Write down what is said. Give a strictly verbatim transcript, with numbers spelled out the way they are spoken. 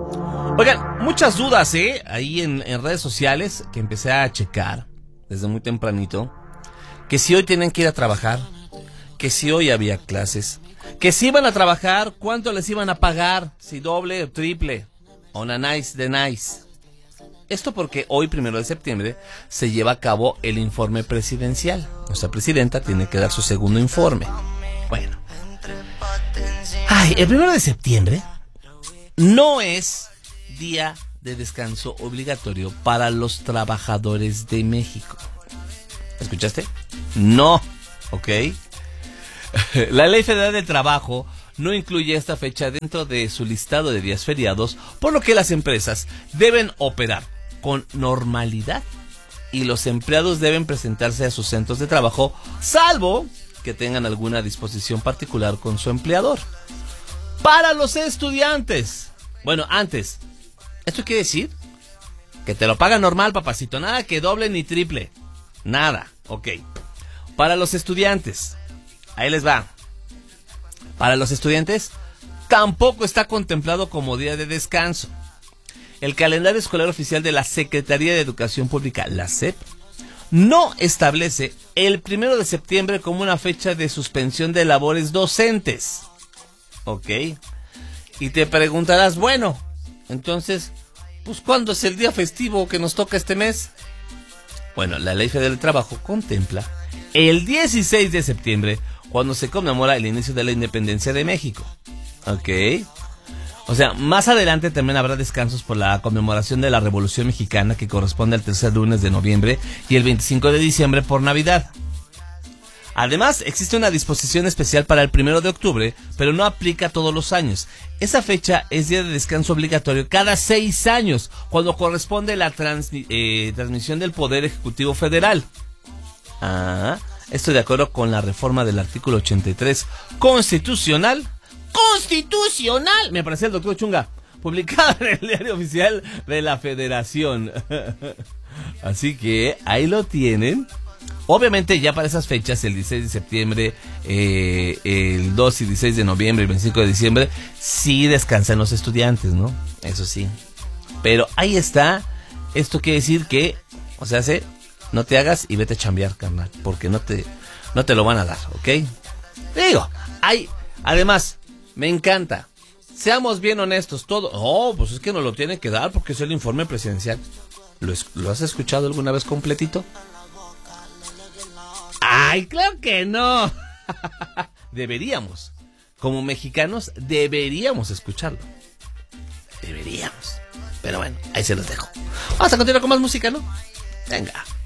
Oigan, muchas dudas, ¿eh? Ahí en, en redes sociales que empecé a checar desde muy tempranito. Que si hoy tienen que ir a trabajar, que si hoy había clases, que si iban a trabajar, cuánto les iban a pagar, si doble o triple, o nanáis de nice. Esto porque hoy, primero de septiembre, se lleva a cabo el informe presidencial. Nuestra presidenta tiene que dar su segundo informe. Bueno. Ay, el primero de septiembre no es día de descanso obligatorio para los trabajadores de México. ¿Escuchaste? No, ¿ok? La Ley Federal del Trabajo no incluye esta fecha dentro de su listado de días feriados, por lo que las empresas deben operar con normalidad y los empleados deben presentarse a sus centros de trabajo, salvo que tengan alguna disposición particular con su empleador. Para los estudiantes, bueno, antes, ¿esto quiere decir? Que te lo pagan normal, papacito, nada que doble ni triple, nada, ok. Para los estudiantes, ahí les va. Para los estudiantes, tampoco está contemplado como día de descanso. El calendario escolar oficial de la Secretaría de Educación Pública, la S E P, no establece el primero de septiembre como una fecha de suspensión de labores docentes. Ok. Y te preguntarás, bueno, entonces, pues ¿cuándo es el día festivo que nos toca este mes? Bueno, la Ley Federal del Trabajo contempla el dieciséis de septiembre, cuando se conmemora el inicio de la independencia de México. Ok. O sea, más adelante también habrá descansos por la conmemoración de la Revolución Mexicana, que corresponde al tercer lunes de noviembre, y el veinticinco de diciembre por Navidad. Además, existe una disposición especial para el primero de octubre, pero no aplica todos los años. Esa fecha es día de descanso obligatorio cada seis años, cuando corresponde la trans, eh, transmisión del Poder Ejecutivo Federal. Ah, esto de acuerdo con la reforma del artículo ochenta y tres constitucional. ¡Constitucional! Me parecía el doctor Chunga. Publicada en el Diario Oficial de la Federación. Así que ahí lo tienen. Obviamente ya para esas fechas, el dieciséis de septiembre, eh, el dos y dieciséis de noviembre, el veinticinco de diciembre, sí descansan los estudiantes, ¿no? Eso sí. Pero ahí está. Esto quiere decir que, o sea, se, no te hagas y vete a chambear, carnal, porque no te, no te lo van a dar, ¿ok? Digo, hay, además, me encanta. Seamos bien honestos, todo. Oh, pues es que nos lo tienen que dar porque es el informe presidencial. ¿Lo, ¿Lo has escuchado alguna vez completito? ¡Ay, claro que no! Deberíamos. Como mexicanos, deberíamos escucharlo. Deberíamos. Pero bueno, ahí se los dejo. Vamos a continuar con más música, ¿no? Venga.